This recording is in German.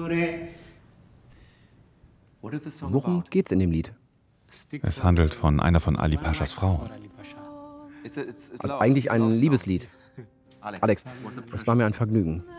Worum geht's in dem Lied? Es handelt von einer von Ali Paschas Frauen. Also eigentlich ein Liebeslied. Alex, es war mir ein Vergnügen.